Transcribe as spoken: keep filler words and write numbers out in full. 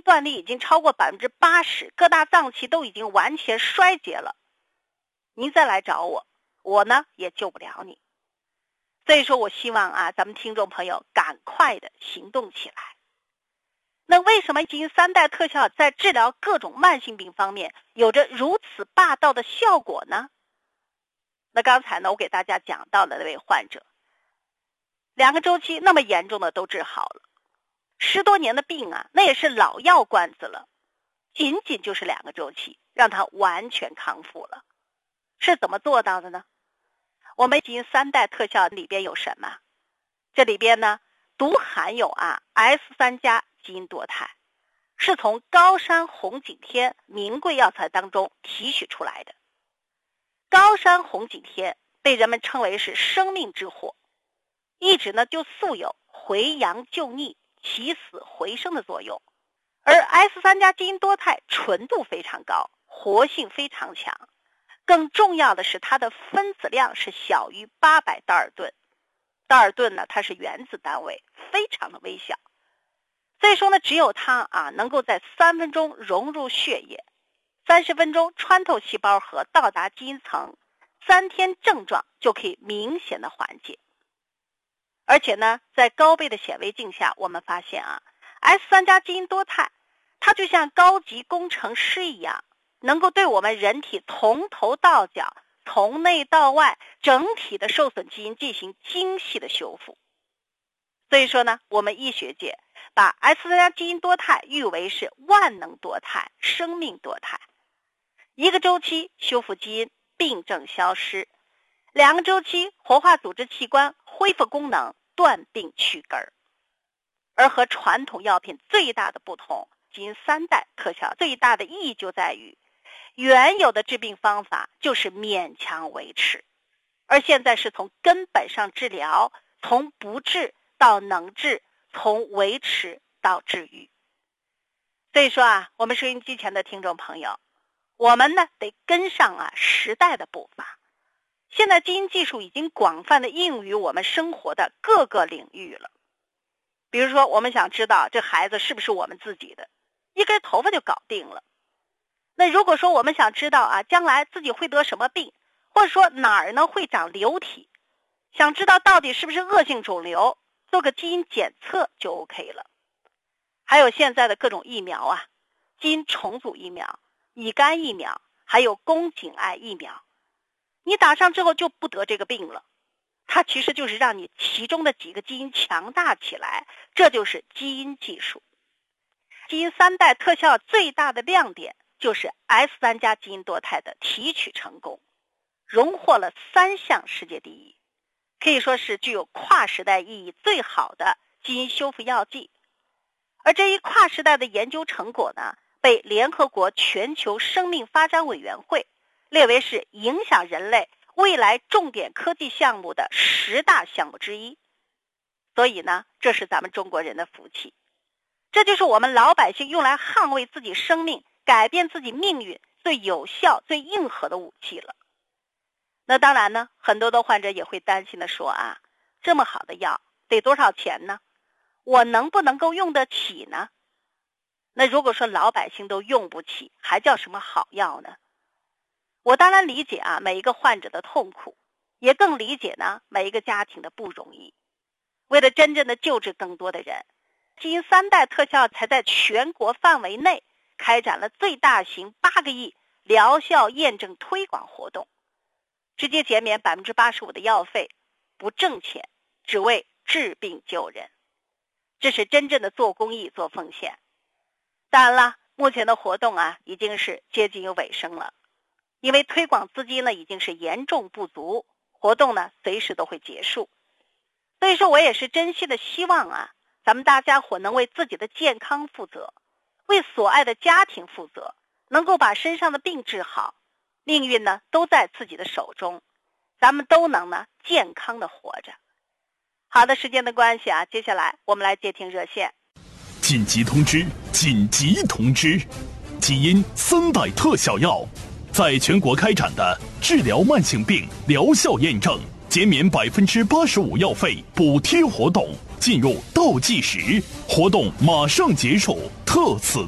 断力已经超过百分之八十，各大脏器都已经完全衰竭了，您再来找我，我呢也救不了你。所以说我希望啊，咱们听众朋友赶快的行动起来。那为什么基因三代特效在治疗各种慢性病方面有着如此霸道的效果呢？那刚才呢，我给大家讲到的那位患者，两个周期那么严重的都治好了，十多年的病啊，那也是老药罐子了，仅仅就是两个周期，让他完全康复了。是怎么做到的呢？我们基因三代特效里边有什么？这里边呢，独含有啊 S 三 加基因多肽，是从高山红景天名贵药材当中提取出来的。高山红景天被人们称为是生命之火，一直呢就素有回阳救逆、起死回生的作用。而 S 三 加基因多肽纯度非常高，活性非常强，更重要的是它的分子量是小于八百道尔顿。道尔顿呢，它是原子单位，非常的微小。所以说呢，只有它啊能够在三分钟融入血液，三十分钟穿透细胞核到达基因层，三天症状就可以明显的缓解。而且呢，在高倍的显微镜下，我们发现啊 S 三 加基因多肽它就像高级工程师一样，能够对我们人体从头到脚、从内到外整体的受损基因进行精细的修复。所以说呢，我们医学界把 S 三 加基因多肽誉为是万能多肽、生命多肽。一个周期修复基因，病症消失；两个周期活化组织器官，恢复功能，断病去根儿。而和传统药品最大的不同，基因三代特效最大的意义就在于，原有的治病方法就是勉强维持，而现在是从根本上治疗，从不治到能治，从维持到治愈。所以说啊，我们收音机前的听众朋友，我们呢得跟上啊时代的步伐。现在基因技术已经广泛的应用于我们生活的各个领域了。比如说，我们想知道这孩子是不是我们自己的，一根头发就搞定了。那如果说我们想知道啊，将来自己会得什么病，或者说哪儿呢会长瘤体，想知道到底是不是恶性肿瘤，做个基因检测就 OK 了。还有现在的各种疫苗啊，基因重组疫苗、乙肝疫苗，还有宫颈癌疫苗，你打上之后就不得这个病了。它其实就是让你其中的几个基因强大起来，这就是基因技术。基因三代特效最大的亮点就是 S 三 加基因多肽的提取成功，荣获了三项世界第一，可以说是具有跨时代意义最好的基因修复药剂。而这一跨时代的研究成果呢，被联合国全球生命发展委员会列为是影响人类未来重点科技项目的十大项目之一。所以呢，这是咱们中国人的福气，这就是我们老百姓用来捍卫自己生命、改变自己命运最有效、最硬核的武器了。那当然呢，很多的患者也会担心的说啊，这么好的药得多少钱呢？我能不能够用得起呢？那如果说老百姓都用不起，还叫什么好药呢？我当然理解啊每一个患者的痛苦，也更理解呢每一个家庭的不容易。为了真正的救治更多的人，基因三代特效才在全国范围内开展了最大型八个亿疗效验证推广活动，直接减免 百分之八十五 的药费，不挣钱，只为治病救人。这是真正的做公益、做奉献。当然了，目前的活动啊已经是接近于尾声了，因为推广资金呢已经是严重不足，活动呢随时都会结束。所以说我也是真心的希望啊，咱们大家伙能为自己的健康负责，为所爱的家庭负责，能够把身上的病治好，命运呢都在自己的手中，咱们都能呢健康的活着。好的，时间的关系啊，接下来我们来接听热线。 紧急通知！紧急通知！基因三代特效药在全国开展的治疗慢性病疗效验证减免 百分之八十五 药费补贴活动进入倒计时，活动马上结束，特此